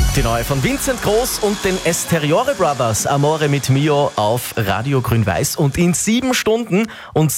Die neue von Vincent Groß und den Esteriore Brothers, Amore mit Mio auf Radio Grün-Weiß. Und in 7 Stunden und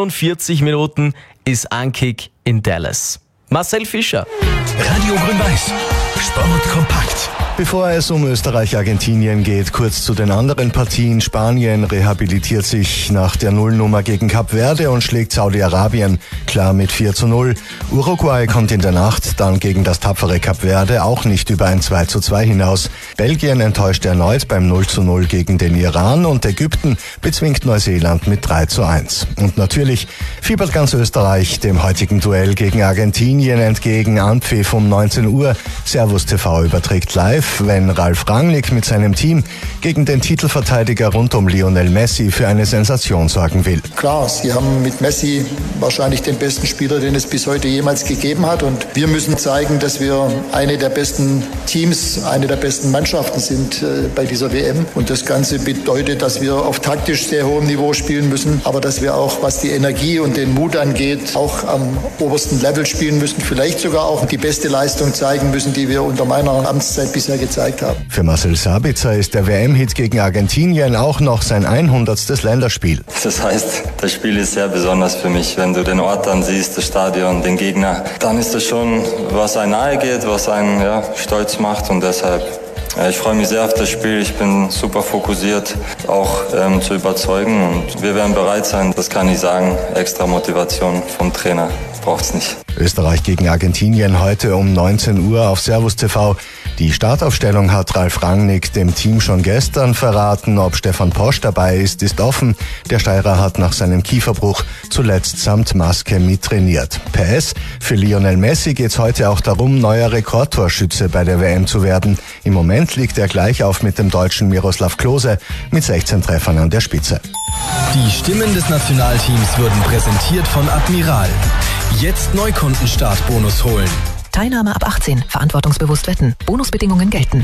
47 Minuten ist Ankick in Dallas. Marcel Fischer. Radio Grün-Weiß. Sport kompakt. Bevor es um Österreich-Argentinien geht, kurz zu den anderen Partien. Spanien rehabilitiert sich nach der Nullnummer gegen Kap Verde und schlägt Saudi-Arabien klar mit 4:0. Uruguay kommt in der Nacht dann gegen das tapfere Kap Verde auch nicht über ein 2:2 hinaus. Belgien enttäuscht erneut beim 0:0 gegen den Iran und Ägypten bezwingt Neuseeland mit 3:1. Und natürlich fiebert ganz Österreich dem heutigen Duell gegen Argentinien entgegen. Anpfiff um 19 Uhr. Servus TV überträgt live, wenn Ralf Rangnick mit seinem Team gegen den Titelverteidiger rund um Lionel Messi für eine Sensation sorgen will. Klar, sie haben mit Messi wahrscheinlich den besten Spieler, den es bis heute jemals gegeben hat. Und wir müssen zeigen, dass wir eine der besten Teams, eine der besten Mannschaften sind bei dieser WM. Und das Ganze bedeutet, dass wir auf taktisch sehr hohem Niveau spielen müssen, aber dass wir auch, was die Energie und den Mut angeht, auch am obersten Level spielen müssen. Vielleicht sogar auch die beste Leistung zeigen müssen, die wir unter meiner Amtszeit bisher gezeigt haben. Für Marcel Sabitzer ist der WM-Hit gegen Argentinien auch noch sein 100. Länderspiel. Das heißt, das Spiel ist sehr besonders für mich. Wenn du den Ort dann siehst, das Stadion, den Gegner, dann ist das schon, was einen nahe geht, was einen stolz macht. Und deshalb, ich freue mich sehr auf das Spiel. Ich bin super fokussiert, auch zu überzeugen. Und wir werden bereit sein, das kann ich sagen. Extra Motivation vom Trainer braucht's nicht. Österreich gegen Argentinien heute um 19 Uhr auf Servus TV. Die Startaufstellung hat Ralf Rangnick dem Team schon gestern verraten. Ob Stefan Posch dabei ist offen. Der Steirer hat nach seinem Kieferbruch zuletzt samt Maske mittrainiert. PS, für Lionel Messi geht's heute auch darum, neuer Rekordtorschütze bei der WM zu werden. Im Moment liegt er gleich auf mit dem Deutschen Miroslav Klose mit 16 Treffern an der Spitze. Die Stimmen des Nationalteams wurden präsentiert von Admiral. Jetzt Neukundenstart-Bonus holen. Teilnahme ab 18. Verantwortungsbewusst wetten. Bonusbedingungen gelten.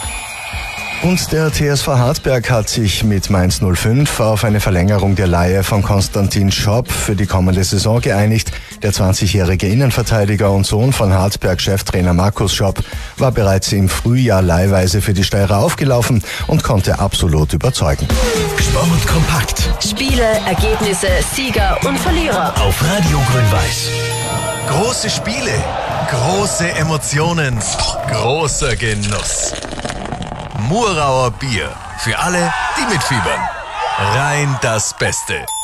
Und der TSV Hartberg hat sich mit Mainz 05 auf eine Verlängerung der Leihe von Konstantin Schopp für die kommende Saison geeinigt. Der 20-jährige Innenverteidiger und Sohn von Hartberg-Cheftrainer Markus Schopp war bereits im Frühjahr leihweise für die Steirer aufgelaufen und konnte absolut überzeugen. Sport kompakt. Spiele, Ergebnisse, Sieger und Verlierer. Auf Radio Grün-Weiß. Große Spiele, große Emotionen, großer Genuss. Murauer Bier. Für alle, die mitfiebern. Rein das Beste.